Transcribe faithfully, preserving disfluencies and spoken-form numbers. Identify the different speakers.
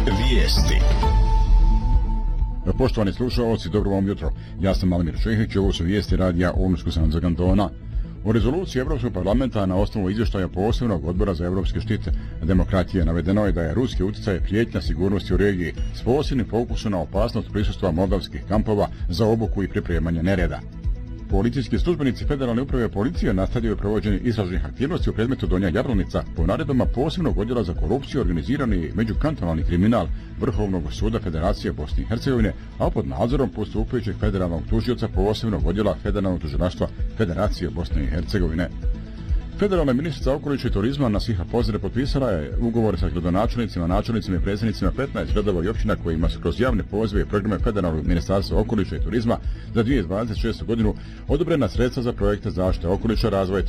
Speaker 1: Vijesti.
Speaker 2: Poštovani slušalci, dobro vam jutro. Ja sam Malimir Šehić, ovo su vijesti radija Omsko-Sanskog kantona. U rezoluciji Evropskog parlamenta na osnovu izvještaja posebnog odbora za evropske štite demokratije navedeno je da je ruski utjecaj prijetnja sigurnosti u regiji s posebnim fokusom na opasnost prisustva moldavskih kampova za obuku i pripremanje nereda. Policijski službenici Federalne uprave policije nastavljaju provođenje istražnih aktivnosti u predmetu Donja Jablanica po naredbama posebnog odjela za korupciju, organizirani međukantonalni kriminal Vrhovnog suda Federacije Bosne i Hercegovine, a pod nadzorom postupajućeg federalnog tužioca posebnog odjela Federalnog tužilaštva Federacije Bosne i Hercegovine. Federalna ministrica okoliša i turizma Nasiha Pozire potpisala je ugovore sa gradonačelnicima, načelnicima i predsjednicima petnaest gradova i općina kojima su kroz javne pozive i programe Federalnog ministarstva okoliša i turizma za dvije tisuće dvadeset šestu godinu odobrena sredstva za projekte zaštite okoliša, razvoja